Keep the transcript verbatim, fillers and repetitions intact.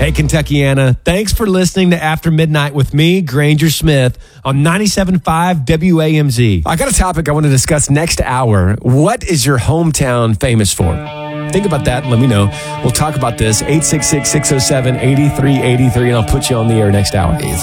Hey, Kentuckiana, thanks for listening to After Midnight with me, Granger Smith, on ninety-seven point five W A M Z. I got a topic I want to discuss next hour. What is your hometown famous for? Think about that and let me know. We'll talk about this. eight six six, six oh seven, eight three eight three, and I'll put you on the air next hour.